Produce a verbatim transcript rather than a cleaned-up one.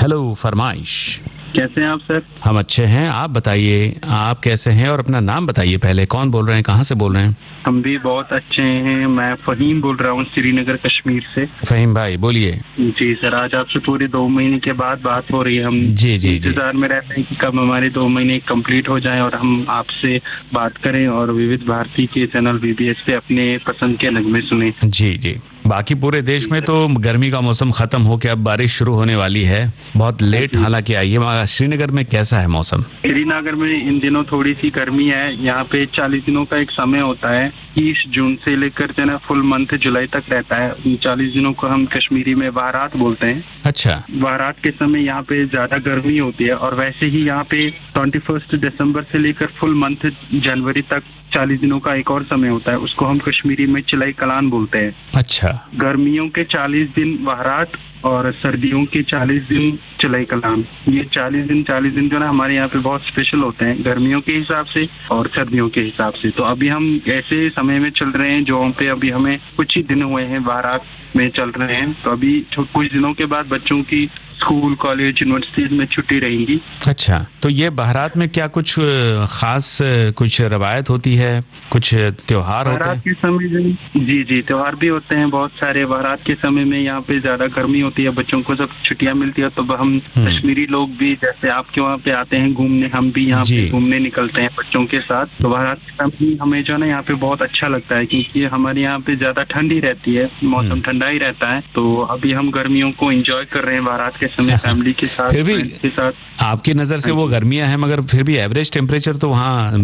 Hello फरमाइश। कैसे हैं आप सर? हम अच्छे हैं, आप बताइए आप कैसे हैं और अपना नाम बताइए पहले, कौन बोल रहे हैं, कहाँ से बोल रहे हैं? हम भी बहुत अच्छे हैं। मैं फहीम बोल रहा हूँ श्रीनगर कश्मीर से। फहीम भाई बोलिए। जी सर, आज आपसे पूरे दो महीने के बाद बात हो रही है। हम जी जी जी इंतजार में रहते हैं कि कब हमारे दो महीने कंप्लीट हो जाएं और हम आपसे बात करें और विविध भारती के चैनल वीबीएस पे अपने पसंद के नगमे सुने। जी जी। बाकी पूरे देश में तो गर्मी का मौसम खत्म होकर अब बारिश शुरू होने वाली है, बहुत लेट हालांकि आई है। श्रीनगर में कैसा है मौसम? श्रीनगर में इन दिनों थोड़ी सी गर्मी है। यहाँ पे चालीस दिनों का एक समय होता है, तीस जून से लेकर जो है फुल मंथ जुलाई तक रहता है। उन चालीस दिनों को हम कश्मीरी में बारात बोलते हैं। अच्छा। बारात के समय यहाँ पे ज्यादा गर्मी होती है और वैसे ही यहाँ पे ट्वेंटी फर्स्ट दिसंबर से लेकर फुल मंथ जनवरी तक चालीस दिनों का एक और समय होता है, उसको हम कश्मीरी में चिलाई कलान बोलते हैं। अच्छा। गर्मियों के चालीस दिन बारात और सर्दियों के चालीस दिन चिलाई कलाम। ये चालीस दिन चालीस दिन जो ना हमारे यहाँ पे बहुत स्पेशल होते हैं गर्मियों के हिसाब से और सर्दियों के हिसाब से। तो अभी हम ऐसे समय में चल रहे हैं जो पे अभी हमें कुछ ही दिन हुए हैं बारात में चल रहे हैं। तो अभी कुछ दिनों के बाद बच्चों की स्कूल कॉलेज यूनिवर्सिटीज में छुट्टी रहेंगी। अच्छा, तो ये बारात में क्या कुछ खास कुछ रवायत होती है, कुछ त्योहार होते हैं? बारात के समय में जी जी त्योहार भी होते हैं बहुत सारे। बारात के समय में यहाँ पे ज्यादा गर्मी होती है, बच्चों को जब छुट्टियां मिलती है तो हम कश्मीरी लोग भी जैसे आपके वहाँ पे आते हैं घूमने, हम भी यहाँ पे घूमने निकलते हैं बच्चों के साथ। तो बारात के समय हमें जो है ना यहाँ पे बहुत अच्छा लगता है क्योंकि हमारे यहाँ पे ज्यादा ठंडी रहती है, मौसम ठंडा ही रहता है। तो अभी हम गर्मियों को एंजॉय कर रहे हैं बारात के समय फैमिली के साथ, फिर भी के साथ। आपकी नजर से वो गर्मियां हैं, मगर फिर भी एवरेज टेम्परेचर तो वहाँ